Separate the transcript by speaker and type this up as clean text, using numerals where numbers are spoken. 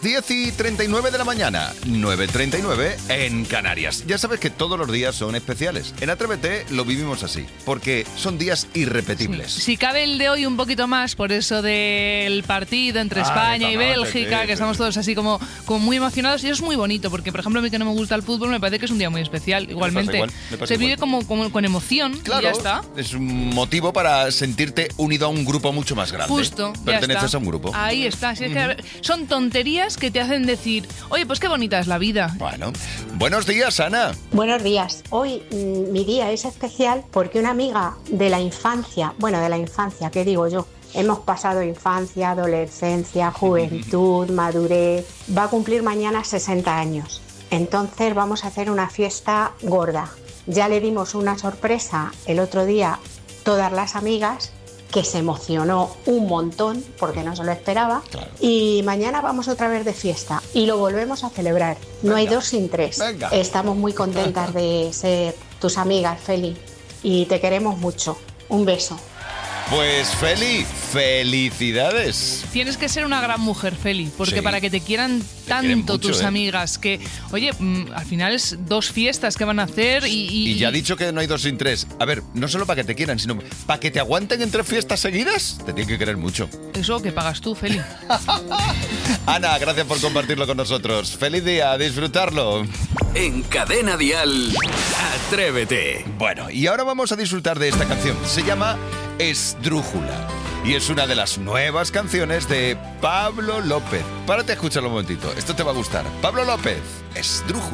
Speaker 1: 10:39 de la mañana, 9:39 en Canarias. Ya sabes que todos los días son especiales. En Atrévete lo vivimos así, porque son días irrepetibles.
Speaker 2: Sí. Si cabe el de hoy un poquito más, por eso del partido entre España y Bélgica, que estamos todos así como muy emocionados. Y eso es muy bonito, porque por ejemplo a mí que no me gusta el fútbol, me parece que es un día muy especial. Igualmente, se vive como con emoción,
Speaker 1: claro,
Speaker 2: y ya está.
Speaker 1: Es un motivo para sentirte unido a un grupo mucho más grande.
Speaker 2: Justo,
Speaker 1: perteneces a un grupo.
Speaker 2: Ahí está. Si es que son tonterías que te hacen decir, oye, pues qué bonita es la vida.
Speaker 1: Bueno, buenos días, Ana.
Speaker 3: Buenos días. Hoy mi día es especial porque una amiga de la infancia, ¿qué digo yo? Hemos pasado infancia, adolescencia, juventud, madurez. Va a cumplir mañana 60 años. Entonces vamos a hacer una fiesta gorda. Ya le dimos una sorpresa el otro día todas las amigas, que se emocionó un montón porque no se lo esperaba. Claro. Y mañana vamos otra vez de fiesta y lo volvemos a celebrar. No hay dos sin tres. Venga. Estamos muy contentas de ser tus amigas, Feli, y te queremos mucho. Un beso.
Speaker 1: Pues Feli, felicidades.
Speaker 2: Tienes que ser una gran mujer, Feli, porque para que te quieran tanto mucho, tus amigas, que, oye, al final es 2 fiestas que van a hacer
Speaker 1: y ya ha dicho que no hay 2 sin 3. A ver, no solo para que te quieran, sino para que te aguanten en 3 fiestas seguidas, te tienen que querer mucho.
Speaker 2: Eso que pagas tú, Feli.
Speaker 1: Ana, gracias por compartirlo con nosotros. Feliz día, a disfrutarlo.
Speaker 4: En Cadena Dial, Atrévete.
Speaker 1: Bueno, y ahora vamos a disfrutar de esta canción. Se llama Esdrújula y es una de las nuevas canciones de Pablo López. Párate a escucharlo un momentito, esto te va a gustar. Pablo López, Esdrújula.